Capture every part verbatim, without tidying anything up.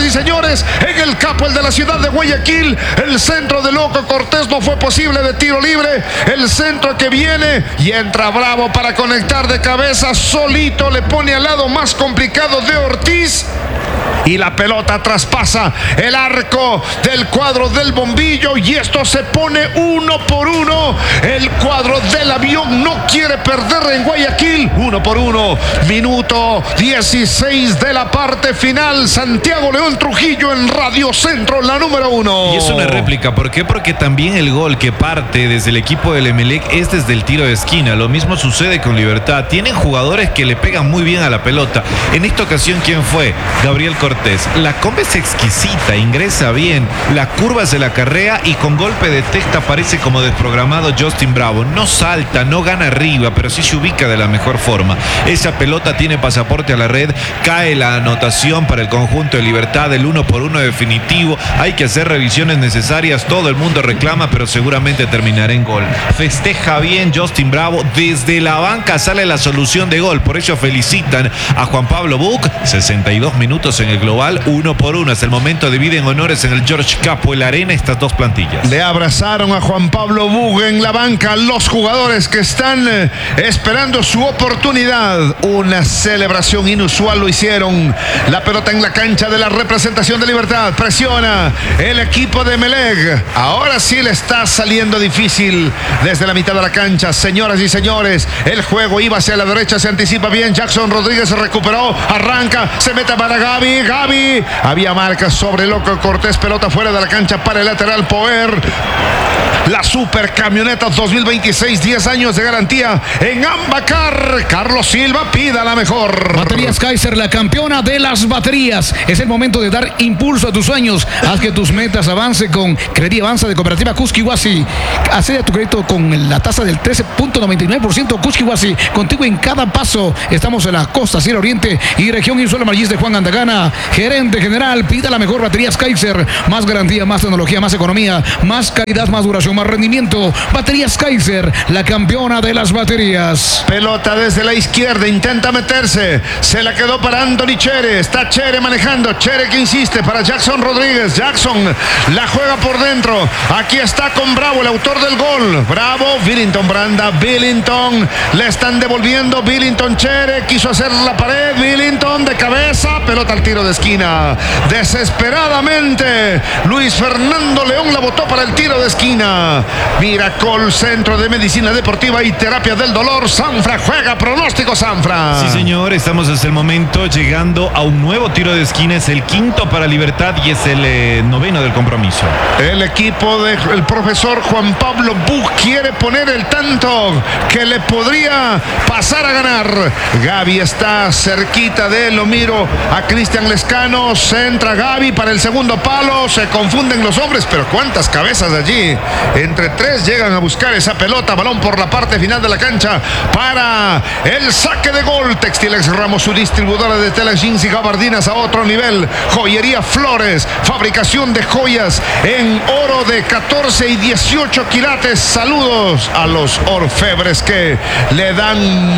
y señores, en el Capuel de la ciudad de Guayaquil, el centro de Loco Cortés no fue posible de tiro libre. El centro que viene y entra Bravo para conectar de cabeza. Solito le pone al lado más complicado de Ortiz. Y la pelota traspasa el arco del cuadro del Bombillo y esto se pone uno por uno. El cuadro del Avión no quiere perder en Guayaquil. Uno por uno. Minuto dieciséis de la parte final. Santiago León Trujillo en Radio Centro, la número uno. Y es una réplica. ¿Por qué? Porque también el gol que parte desde el equipo del Emelec es desde el tiro de esquina. Lo mismo sucede con Libertad. Tienen jugadores que le pegan muy bien a la pelota. En esta ocasión, ¿quién fue? Gabriel Cortés. La comba es exquisita, ingresa bien, la curva se la carrea y con golpe de testa parece como desprogramado Justin Bravo. No salta, no gana arriba, pero sí se ubica de la mejor forma. Esa pelota tiene pasaporte a la red, cae la anotación para el conjunto de Libertad, el uno por uno definitivo. Hay que hacer revisiones necesarias, todo el mundo reclama, pero seguramente terminará en gol. Festeja bien Justin Bravo, desde la banca sale la solución de gol, por ello felicitan a Juan Pablo Buch. sesenta y dos minutos en el global, uno por uno. Hasta el momento dividen honores en el George Capuel Arena estas dos plantillas. Le abrazaron a Juan Pablo Buch en la banca los jugadores que están eh, esperando su oportunidad. Una celebración inusual lo hicieron. La pelota en la cancha de la representación de Libertad. Presiona el equipo de Emelec. Ahora sí le está saliendo difícil desde la mitad de la cancha. Señoras y señores, el juego iba hacia la derecha, se anticipa bien. Jackson Rodríguez se recuperó, arranca, se mete para Gaby. Gaby, había marcas sobre Loco Cortés, pelota fuera de la cancha para el lateral Poer. La super camioneta dos mil veintiséis, diez años de garantía en Ambacar. Carlos Silva, pida la mejor. Baterías Kaiser, la campeona de las baterías. Es el momento de dar impulso a tus sueños. Haz que tus metas avance con Crédito Avanza de Cooperativa Cusquihuasi. Accede a tu crédito con la tasa del trece punto noventa y nueve por ciento. Cusquihuasi, contigo en cada paso. Estamos en la costa, Sierra Oriente y región Insular Margis de Juan Andagana. Gerente general, pida la mejor. Baterías Kaiser. Más garantía, más tecnología, más economía, más calidad, más duración, más rendimiento. Baterías Kaiser, la campeona de las baterías. Pelota desde la izquierda, intenta meterse, se la quedó para Anthony Chere, está Chere manejando, Chere que insiste para Jackson Rodríguez. Jackson la juega por dentro, aquí está con Bravo, el autor del gol. Bravo, Billington Branda, Billington, le están devolviendo. Billington, Chere quiso hacer la pared, Billington de cabeza, pelota al tiro de esquina. Desesperadamente Luis Fernando León la botó para el tiro de esquina. Miracol, Centro de Medicina Deportiva y Terapia del Dolor. Sanfra juega, pronóstico Sanfra. Sí, señor, estamos desde el momento llegando a un nuevo tiro de esquina. Es el quinto para Libertad y es el eh, noveno del compromiso. El equipo del profesor Juan Pablo Buch quiere poner el tanto que le podría pasar a ganar. Gaby está cerquita de él, lo miro a Cristian Lescano. Centra Gaby para el segundo palo. Se confunden los hombres, pero cuántas cabezas allí. Entre tres llegan a buscar esa pelota. Balón por la parte final de la cancha para el saque de gol. Textilex Ramos, su distribuidora de telas, jeans y gabardinas a otro nivel. Joyería Flores, fabricación de joyas en oro de catorce y dieciocho quilates. Saludos a los orfebres que le dan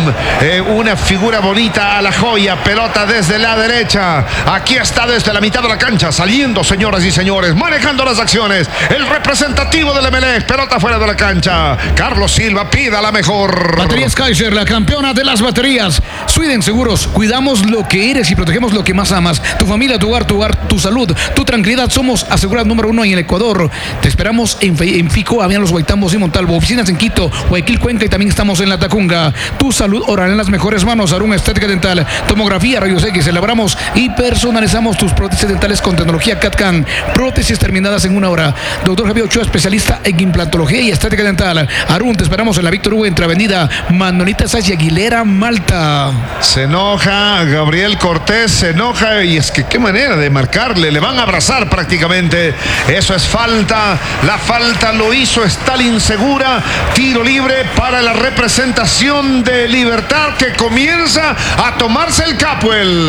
eh, una figura bonita a la joya. Pelota desde la derecha. Aquí está desde la mitad de la cancha, saliendo, señoras y señores, manejando las acciones, el representativo del Emelec. Pelota fuera de la cancha. Carlos Silva, pida la mejor. Baterías Kaiser, la campeona de las baterías. Sweden Seguros, cuidamos lo que eres y protegemos lo que más amas. Tu familia, tu hogar, tu hogar, tu salud, tu tranquilidad. Somos asegurados número uno en el Ecuador. Te esperamos en, en Fico, Avian Los Guaitambos y Montalvo. Oficinas en Quito, Guayaquil, Cuenca y también estamos en La Tacunga. Tu salud oral en las mejores manos. Arun Estética Dental, tomografía, rayos X. Elaboramos y personalizamos tus prótesis dentales con tecnología C A D-C A M. Prótesis terminadas en una hora. Doctor Javier Ochoa, especialista en implantología y estética dental. Arun, te esperamos en la Víctor Hugo, entre Avenida Manolita Sáenz y Aguilera, Malta. Se enoja Gabriel Cortés, se enoja y es que qué manera de marcarle, le van a abrazar prácticamente. Eso es falta, la falta lo hizo Stalin Segura. Tiro libre para la representación de Libertad que comienza a tomarse el Capuel. Y es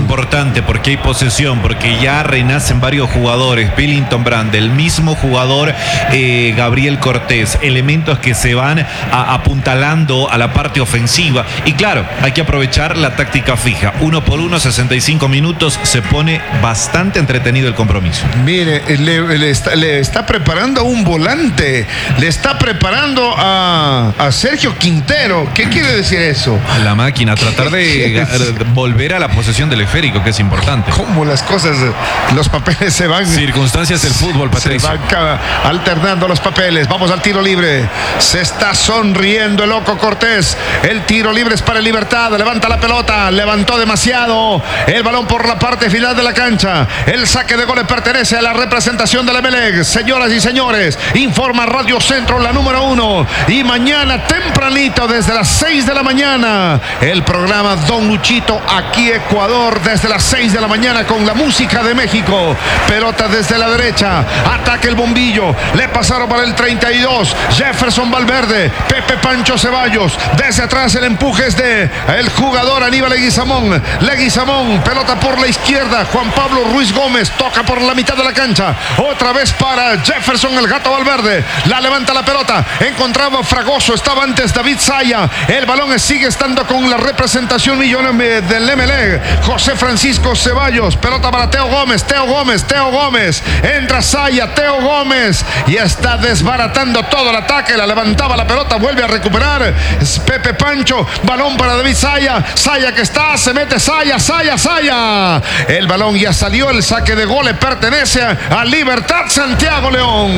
importante porque hay posesión, porque ya renacen varios jugadores, Billington Brand, el mismo jugador eh, Gabriel Cortés, elementos que se van a, apuntalando a la parte ofensiva. Y claro, hay que aprovechar la táctica fija. Uno por uno, sesenta y cinco minutos, se pone bastante entretenido el compromiso. Mire, le, le, está, le está preparando a un volante, le está preparando a, a Sergio Quintero. ¿Qué quiere decir eso? La máquina, tratar de volver a la posesión del esférico, que es importante. Cómo las cosas, los papeles se van. Circunstancias del fútbol, Patricio. Se van alternando los papeles. Vamos al tiro libre. Se está sonriendo el loco Cortés. El tiro libre es para el Libertad. Levanta la pelota. Levantó demasiado. El balón por la parte final de la cancha. El saque de goles pertenece a la representación del Emelec. Señoras y señores, informa Radio Centro, la número uno. Y mañana tempranito, desde las seis de la mañana, el programa Don Luchito, aquí Ecuador, desde las seis de la mañana con la música de México. Pelota desde la derecha. Ataque el bombillo. Le pasaron para el treinta y dos. Jefferson Valverde. Pepe Pancho Ceballos. Desde atrás el empuje es de el jugador Aníbal Leguizamón. Leguizamón. Pelota por la izquierda. Juan Pablo Ruiz Gómez. Toca por la mitad de la cancha. Otra vez para Jefferson el Gato Valverde. La levanta la pelota. Encontraba Fragoso. Estaba antes David Saya. El balón sigue estando con la representación millón del Emelec. José Francisco Ceballos. Pelota para Teo Gómez. Teo Gómez. Teo Gómez. Entra Saya. Teo Gómez. Y está desbaratando todo el ataque. La levantaba la pelota. Vuelve a recuperar Pepe Pancho. Balón para David Saya. Saya que está. Se mete Saya. Saya. Saya. El balón ya salió. El saque de gol le pertenece a Libertad Santiago León.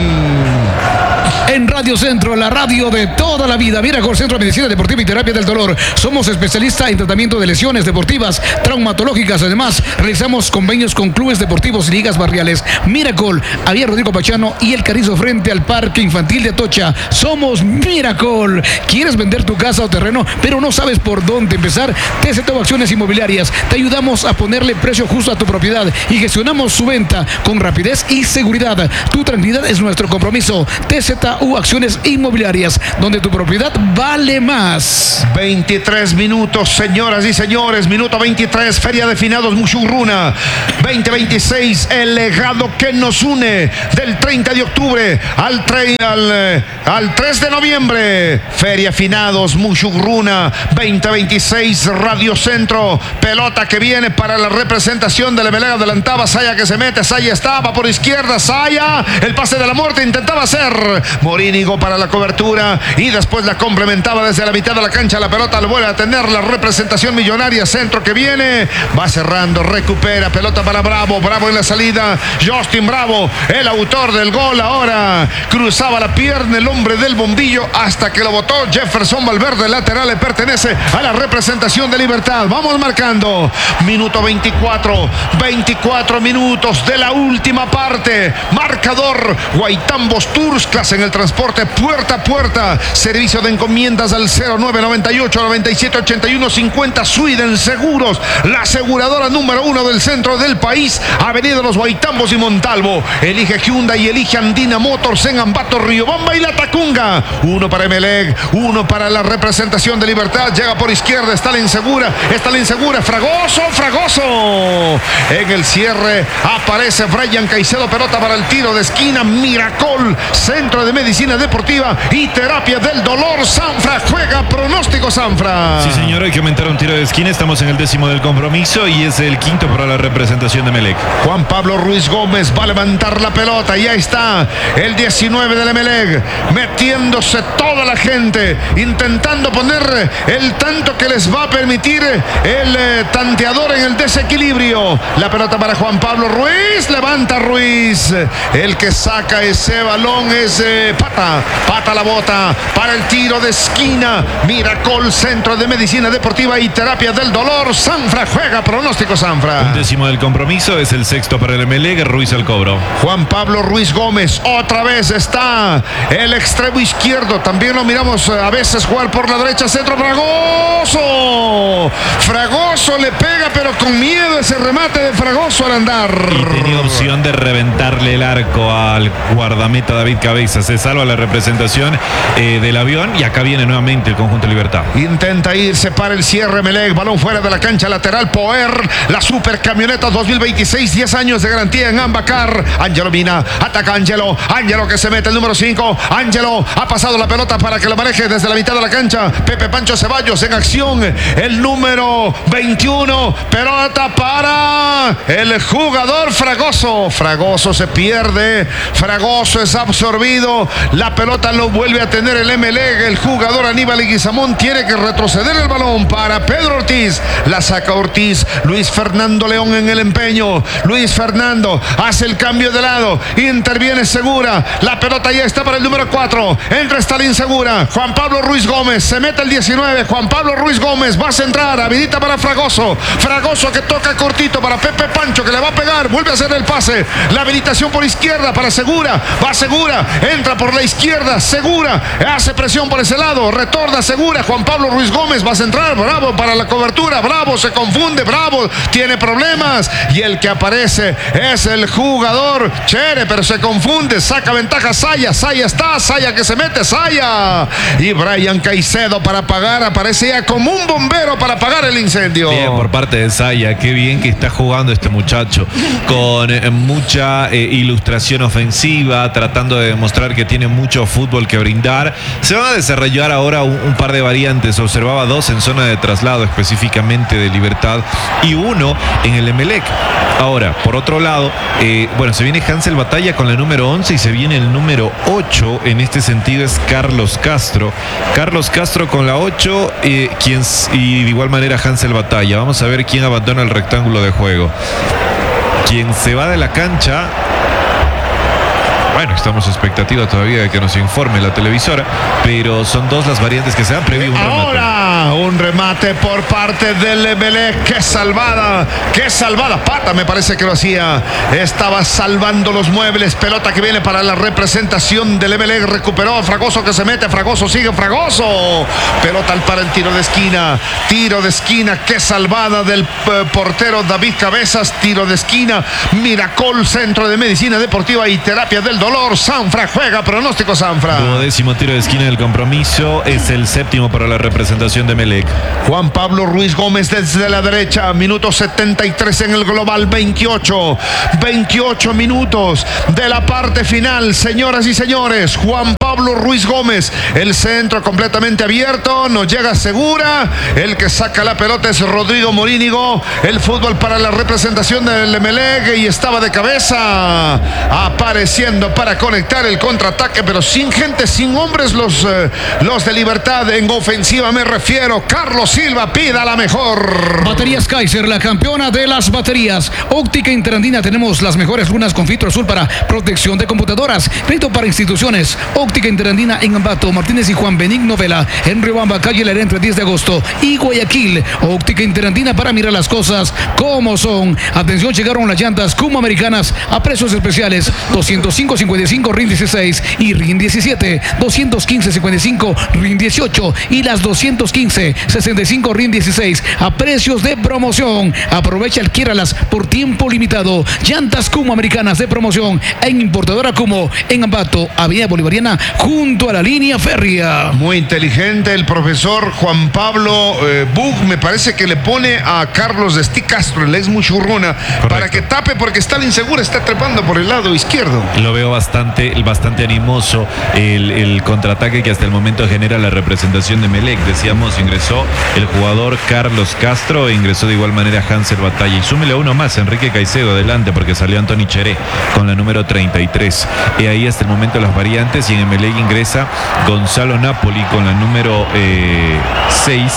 En Radio Centro, la radio de toda la vida. Miracle Centro de Medicina Deportiva y Terapia del Dolor. Somos especialistas en tratamiento de lesiones deportivas, traumatológicas. Además, realizamos convenios con clubes deportivos y ligas barriales. Miracle, Avenida Rodrigo Pachano y El Carrizo frente al Parque Infantil de Atocha. Somos Miracle. ¿Quieres vender tu casa o terreno, pero no sabes por dónde empezar? T Z U Acciones Inmobiliarias. Te ayudamos a ponerle precio justo a tu propiedad y gestionamos su venta con rapidez y seguridad. Tu tranquilidad es nuestro compromiso. T Z U Acciones Inmobiliarias, donde tu propiedad vale más. veintitrés minutos, señoras y señores. Minuto veintitrés, Feria de Finados Mushurruna veinte veintiséis. El legado que nos une del treinta de octubre al, tre al, al tres de noviembre. Feria Finados Mushurruna veinte veintiséis. Radio Centro. Pelota que viene para la representación del Emelec. Adelantaba Saya que se mete. Saya estaba por izquierda. Saya, el pase de la muerte intentaba hacer Morínigo para la cobertura y después la complementaba desde la mitad de la cancha. La pelota lo vuelve a tener la representación millonaria. Centro que viene, va cerrando, recupera, pelota para Bravo. Bravo en la salida. Justin Bravo, el autor del gol. Ahora cruzaba la pierna el hombre del bombillo hasta que lo botó Jefferson Valverde. Lateral le pertenece a la representación de Libertad. Vamos marcando. Minuto veinticuatro. veinticuatro minutos de la última parte. Marcador Guaitambos Tours, clase en el transporte puerta a puerta. Servicio de encomiendas al cero nueve noventa y ocho noventa y siete ochenta y uno cincuenta. Sweden Seguros, la aseguradora número uno del centro del país. Avenida Los Guaitambos y Montalvo. Elige Hyundai y elige Andina Motors en Ambato, Riobamba y La Tacunga. Uno para Emelec, uno para la representación de Libertad. Llega por izquierda, está la insegura, está la insegura. Fragoso, Fragoso. En el cierre aparece Brian Caicedo. Pelota para el tiro de esquina. Miracol, Centro de Medicina Deportiva y Terapia del Dolor. Sanfra juega. Pronóstico, Sanfra. Sí, señor, hay que aumentar un tiro de esquina. Estamos en el décimo del compromiso y es el quinto para la representación de Emelec. Juan Pablo Ruiz Gómez va a levantar la pelota y ahí está el diecinueve del Emelec, metiéndose toda la gente, intentando poner el tanto que les va a permitir el eh, tanteador en el desequilibrio. La pelota para Juan Pablo Ruiz, levanta Ruiz, el que saca ese balón es eh, Pata, Pata la bota para el tiro de esquina. Miracol, Centro de Medicina Deportiva y Terapia del Dolor. Sanfra juega. Pronóstico, Sanfra. Un décimo del compromiso es el sexto para el Emelec. Ruiz al cobro. Juan Pablo Ruiz Gómez, otra vez está el extremo izquierdo. También lo miramos a veces jugar por la derecha. Centro, Fragoso. Fragoso le pega, pero con miedo ese remate de Fragoso al andar. Y tenía opción de reventarle el arco al guardameta David Cabezas. ingresa, se salva la representación eh, del avión y acá viene nuevamente el conjunto Libertad. Intenta irse para el cierre Emelec, balón fuera de la cancha lateral, Poer, la super camioneta dos mil veintiséis, diez años de garantía en Ambacar. Ángelo Mina, ataca Ángelo, Ángelo que se mete el número cinco, Ángelo ha pasado la pelota para que la maneje desde la mitad de la cancha, Pepe Pancho Ceballos en acción, el número veintiuno, pelota para el jugador Fragoso, Fragoso se pierde, Fragoso es absorbido, la pelota lo vuelve a tener el Emelec, el jugador Aníbal Leguizamón tiene que retroceder el balón para Pedro Ortiz, la saca Ortiz, Luis Fernando León en el empeño, Luis Fernando hace el cambio de lado, interviene Segura, la pelota ya está para el número cuatro, entra Stalin Segura, Juan Pablo Ruiz Gómez, se mete el diecinueve, Juan Pablo Ruiz Gómez va a centrar, habilita para Fragoso, Fragoso que toca cortito para Pepe Pancho que le va a pegar, vuelve a hacer el pase, la habilitación por izquierda para Segura, va Segura, entra por la izquierda, Segura, hace presión por ese lado, retorna Segura, Juan Pablo Ruiz Gómez va a centrar, Bravo para la cobertura, Bravo se confunde, Bravo tiene problemas y el que aparece es el jugador Chere, pero se confunde, saca ventaja Saya, Saya está, Saya que se mete, Saya y Brian Caicedo para apagar, aparece ya como un bombero para apagar el incendio. Bien por parte de Saya, qué bien que está jugando este muchacho con eh, mucha eh, ilustración ofensiva, tratando de demostrar que tiene mucho fútbol que brindar. Se van a desarrollar ahora un, un par de variantes, observaba dos en zona de traslado específicamente de Libertad y uno en el Emelec. Ahora, por otro lado, eh, bueno, se viene Hansel Batalla con la número once y se viene el número ocho, en este sentido es Carlos Castro. Carlos Castro con la ocho eh, quien, y de igual manera Hansel Batalla. Vamos a ver quién abandona el rectángulo de juego. Quien se va de la cancha... Bueno, estamos a expectativa todavía de que nos informe la televisora, pero son dos las variantes que se dan. Previo un Ahora remate. un remate por parte del Emelec. Qué salvada, qué salvada pata, me parece que lo hacía. Estaba salvando los muebles. Pelota que viene para la representación del Emelec. Recuperó a Fragoso que se mete. Fragoso sigue, Fragoso. Pelota para el tiro de esquina. Tiro de esquina, qué salvada del eh, portero David Cabezas. Tiro de esquina. Miracol, Centro de Medicina Deportiva y Terapia del Dolor. Sanfra juega, pronóstico Sanfra. Duodécimo tiro de esquina del compromiso, es el séptimo para la representación de Emelec. Juan Pablo Ruiz Gómez desde la derecha, minuto setenta y tres en el global, veintiocho, veintiocho minutos de la parte final, señoras y señores. Juan Pablo Ruiz Gómez, el centro completamente abierto, nos llega Segura, el que saca la pelota es Rodrigo Morínigo, el fútbol para la representación del Emelec y estaba de cabeza, apareciendo para conectar el contraataque, pero sin gente, sin hombres los, eh, los de Libertad en ofensiva me refiero. Carlos Silva pida la mejor. Baterías Kaiser, la campeona de las baterías. Óptica Interandina, tenemos las mejores lunas con filtro azul para protección de computadoras. Crédito para instituciones. Óptica Interandina en Ambato, Martínez y Juan Benigno Vela, en Riobamba, calle Lerén, entre diez de agosto y Guayaquil. Óptica Interandina para mirar las cosas como son. Atención, llegaron las llantas Kuma americanas a precios especiales. doscientos cinco cincuenta y cinco R I N dieciséis y R I N diecisiete, doscientos quince cincuenta y cinco R I N dieciocho y las doscientos quince sesenta y cinco R I N dieciséis a precios de promoción. Aprovecha, adquiéralas por tiempo limitado. Llantas Kuma americanas de promoción en importadora Kumo en Ambato, Avenida Bolivariana, junto a la línea férrea. Muy inteligente el profesor Juan Pablo eh, Bug, me parece que le pone a Carlos de Sti Castro, el ex Muchurruna, para que tape porque está la insegura, está trepando por el lado izquierdo. Lo veo bastante, bastante animoso el, el contraataque que hasta el momento genera la representación de Emelec. Decíamos, ingresó el jugador Carlos Castro e ingresó de igual manera Hansel Batalla. Y súmele uno más, Enrique Caicedo, adelante, porque salió Anthony Cheré con la número treinta y tres. Y ahí hasta el momento las variantes, y en Emelec ingresa Gonzalo Napoli con la número eh, seis.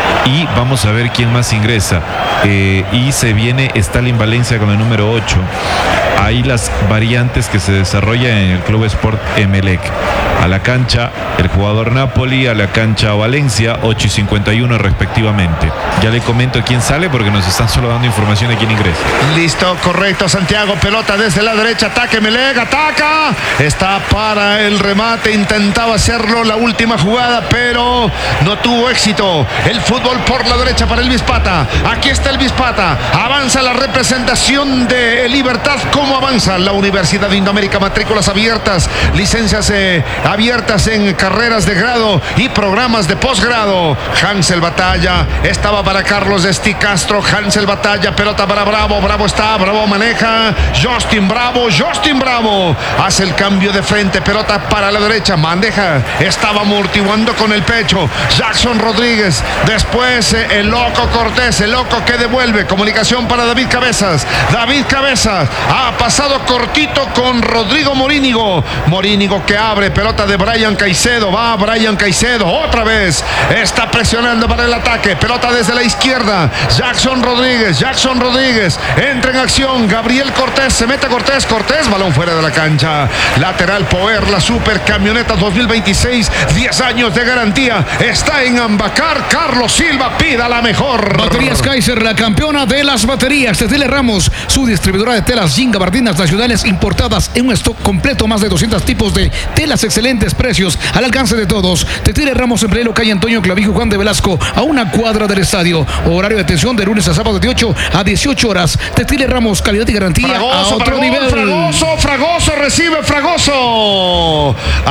Y vamos a ver quién más ingresa. Eh, y se viene Stalin Valencia con la número ocho. Ahí las variantes que se desarrollan en el Club Sport Emelec. a la cancha el jugador Napoli, a la cancha Valencia, ocho y cincuenta y uno respectivamente. Ya le comento quién sale porque nos están solo dando información de quién ingresa. Listo, correcto, Santiago. Pelota desde la derecha, ataque Emelec, ataca. Está para el remate, intentaba hacerlo la última jugada, pero no tuvo éxito. El fútbol por la derecha para el Bispata. Aquí está el Bispata. Avanza la representación de Libertad. ¿Cómo avanza la Universidad de Indoamérica? Matrículas abiertas, licencias eh, abiertas en carreras de grado y programas de posgrado. Hansel Batalla, estaba para Carlos Esti Castro. Hansel Batalla, pelota para Bravo. Bravo está, Bravo maneja. Justin Bravo, Justin Bravo hace el cambio de frente, pelota para la derecha, Mandeja estaba amortiguando con el pecho. Jackson Rodríguez, después eh, el loco Cortés, el loco que devuelve, comunicación para David Cabezas. David Cabezas ha pasado cortito con Rodrigo Morínigo. Morínigo que abre, pelota de Brian Caicedo, va Brian Caicedo, otra vez está presionando para el ataque, pelota desde la izquierda. Jackson Rodríguez, Jackson Rodríguez entra en acción. Gabriel Cortés, se mete Cortés, Cortés, balón fuera de la cancha. Lateral Power, la super camioneta dos mil veintiséis, diez años de garantía. Está en Ambacar. Carlos Silva, pida la mejor. Baterías Kaiser, la campeona de las baterías. Tetele Ramos, su distribuidora de telas jean, gabardinas nacionales importadas en un stock completo, más de doscientos tipos de telas, excelentes precios al alcance de todos. Tetele Ramos en pleno calle Antonio Clavijo Juan de Velasco, a una cuadra del estadio. Horario de atención de lunes a sábado de ocho a dieciocho horas. Tetele Ramos, calidad y garantía Fragoso, a otro Fragoso, nivel. Fragoso, Fragoso, recibe Fragoso.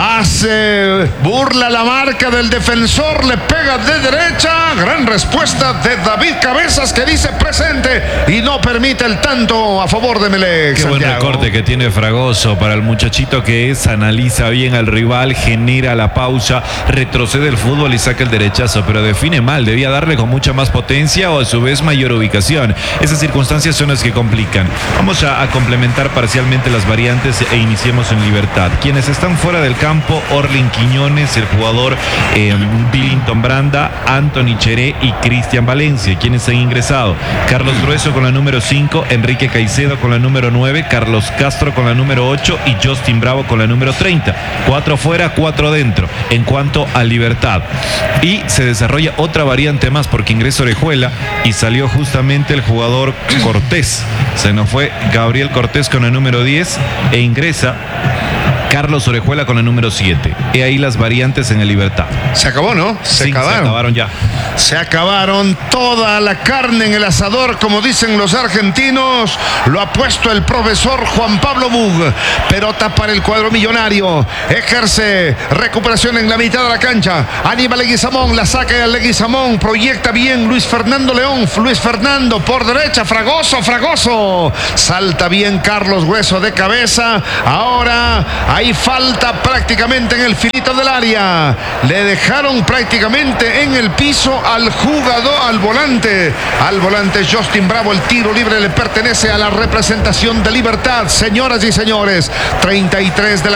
Hace burla la marca del defensor, le pega de derecha. Gran respuesta de David Cabezas, que dice presente y no permite el tanto a favor de Emelec. Qué buen recorte que tiene Fragoso para el muchachito que es, analiza bien al rival, genera la pausa, retrocede el fútbol y saca el derechazo, pero define mal, debía darle con mucha más potencia o a su vez mayor ubicación. Esas circunstancias son las que complican. Vamos a, a complementar parcialmente las variantes e iniciemos en Libertad. Quienes están fuera del campo: Orlin Quiñones, el jugador eh, Billington Branda, Anthony Cheré y Cristian Valencia. Quienes han ingresado: Carlos Grueso con la número cinco, Enrique Caicedo con la número nueve, Carlos Castro con la número ocho y Justin Bravo con la número treinta. Cuatro fuera, cuatro dentro en cuanto a Libertad. Y se desarrolla otra variante más porque ingresa Orejuela y salió justamente el jugador Cortés. Se nos fue Gabriel Cortés con la número diez e ingresa Carlos Orejuela con la número siete. He ahí las variantes en el Libertad. Se acabó, ¿no? Se Sí, acabaron. Se acabaron ya. Se acabaron toda la carne en el asador, como dicen los argentinos. Lo ha puesto el profesor Juan Pablo Bug. Pelota para el cuadro millonario. Ejerce recuperación en la mitad de la cancha. Aníbal Leguizamón, la saca de Leguizamón. Proyecta bien Luis Fernando León. Luis Fernando por derecha. Fragoso, Fragoso. Salta bien Carlos Hueso de cabeza. Ahora hay falta prácticamente en el filito del área. Le dejaron prácticamente en el piso al jugador, al volante, al volante Justin Bravo. El tiro libre le pertenece a la representación de Libertad. Señoras y señores, treinta y tres de la